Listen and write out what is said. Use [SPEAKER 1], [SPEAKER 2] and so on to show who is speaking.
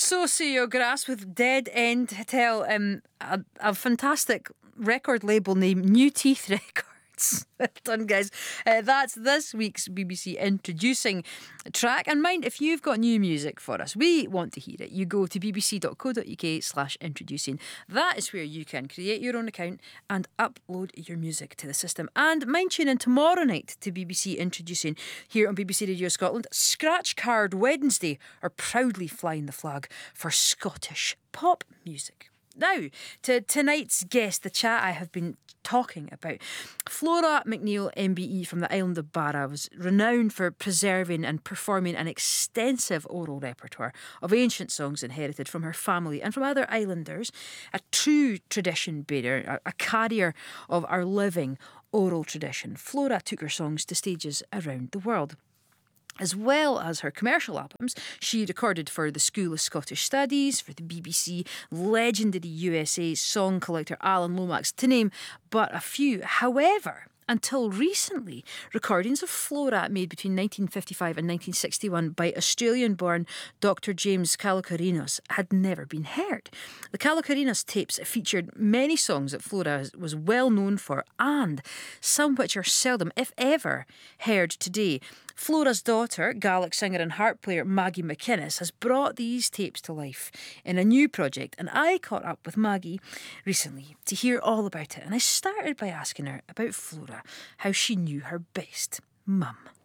[SPEAKER 1] Sociograss with Dead End Hotel, a fantastic record label name, New Teeth Records. Well done, guys. That's this week's BBC Introducing track. And mind, if you've got new music for us, we want to hear it. You go to bbc.co.uk/introducing. That is where you can create your own account and upload your music to the system. And mind, tune in tomorrow night to BBC Introducing here on BBC Radio Scotland. Scratch Card Wednesday are proudly flying the flag for Scottish pop music. Now, to tonight's guest, the chat I have been talking about. Flora McNeil, MBE from the island of Barra, was renowned for preserving and performing an extensive oral repertoire of ancient songs inherited from her family and from other islanders. A true tradition bearer, a carrier of our living oral tradition. Flora took her songs to stages around the world. As well as her commercial albums, she recorded for the School of Scottish Studies, for the BBC, legendary USA song collector Alan Lomax, to name but a few. However, until recently, recordings of Flora made between 1955 and 1961 by Australian-born Dr. James Kalokerinos had never been heard. The Kalokerinos tapes featured many songs that Flora was well known for, and some which are seldom, if ever, heard today. Flora's daughter, Gaelic singer and harp player Maggie McInnes, has brought these tapes to life in a new project, and I caught up with Maggie recently to hear all about it. And I started by asking her about Flora, how she knew her best mum.